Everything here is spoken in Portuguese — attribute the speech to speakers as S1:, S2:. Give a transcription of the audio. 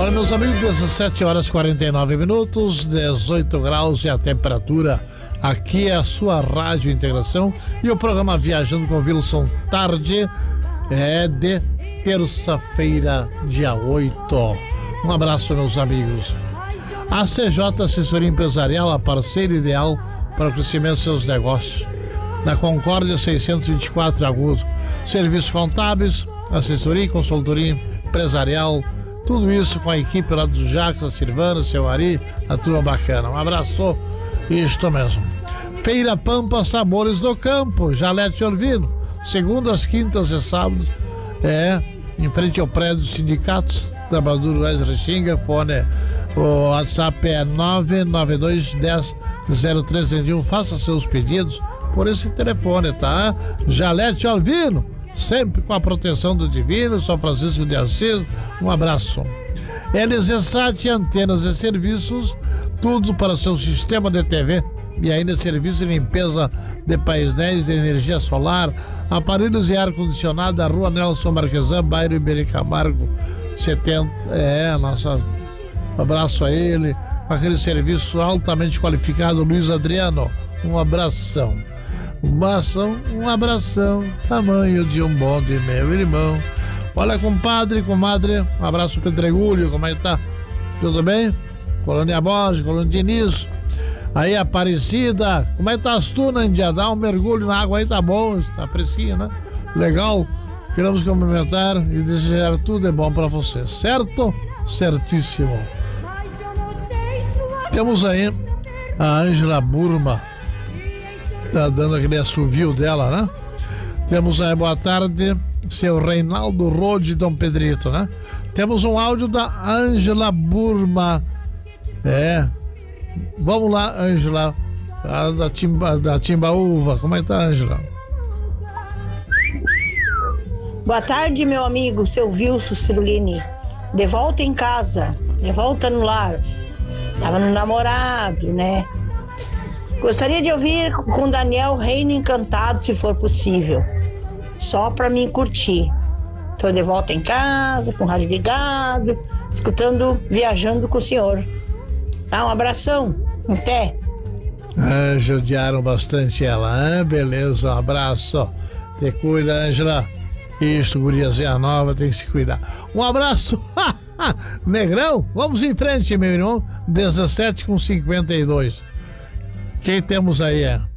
S1: Olha, meus amigos, 17 horas 49 minutos, 18 graus e a temperatura. Aqui é a sua Rádio Integração e o programa Viajando com Wilson Tarde é de terça-feira, dia 8. Um abraço, meus amigos. A CJ Assessoria Empresarial, a parceira ideal para o crescimento dos seus negócios. Na Concórdia 624 Agudo. Serviços contábeis, assessoria e consultoria empresarial. Tudo isso com a equipe lá do Jacques, a Silvana, o seu Ari, a turma bacana. Um abraço, isto mesmo. Feira Pampa Sabores do Campo, Jalete Olvino, segundas, quintas e sábados, em frente ao prédio dos sindicatos, Trabalhador Rurais Restinga, fone, o WhatsApp é 992100331, faça seus pedidos por esse telefone, tá? Jalete Olvino, sempre com a proteção do Divino, São Francisco de Assis, um abraço. LZSAT, antenas e serviços, tudo para o seu sistema de TV e ainda serviço de limpeza de painéis de energia solar, aparelhos e ar-condicionado, da Rua Nelson Marquesan, bairro Iberi Camargo 70, nosso abraço a ele, com aquele serviço altamente qualificado, Luiz Adriano, um abração. Um abração, tamanho de um bonde, meu irmão. Olha, compadre, comadre, um abraço Pedregulho, como é que tá? Tudo bem? Colônia Borges, Colônia Diniz. Aí, Aparecida, como é que tá as tunas, Índia? Dá um mergulho na água aí, tá bom, tá fresquinho, né? Legal. Queremos cumprimentar e desejar tudo de bom pra você, certo? Certíssimo. Temos aí a Ângela Burma. Tá dando aquele assovio dela, né? Temos aí, boa tarde, seu Reinaldo Rode, Dom Pedrito, né? Temos um áudio da Ângela Burma. Vamos lá, Ângela, da Timbaúva. Como é que tá, Ângela?
S2: Boa tarde, meu amigo, seu Wilson Cirulini. De volta em casa, de volta no lar. Tava no namorado, né? Gostaria de ouvir com Daniel Reino Encantado, se for possível. Só para mim curtir. Tô de volta em casa, com o rádio ligado, escutando, viajando com o senhor. Um abração. Até.
S1: Judiaram bastante ela, hein? Beleza, um abraço. Te cuida, Ângela. Isso, guriazinha nova, tem que se cuidar. Um abraço. Negrão, vamos em frente, meu irmão. 17:52. Quem temos aí